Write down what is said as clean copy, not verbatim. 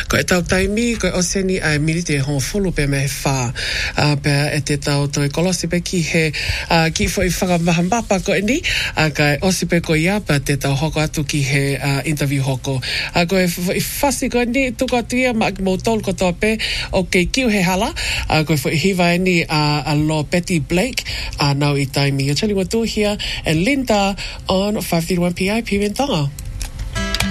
Ko e tau taimi, ko e oseni ai milite hon fulu pe me wha. Pe e te tau toi kolosi pe ki he, ki fo I whakamahambapa ko e ni, ka e osi pe ko ia, pe te tau hoko atu ki he interview hoko. Ko e whasi ko e ni, tuko atuia, ma ki mou tolu kotoa pe, o ke kiu he hala, ko e fo I hiwa e ni a lo Betty Blake, nau I taimi. You're chatting with Tuhia and Linda on 531 PI, Pimentonga.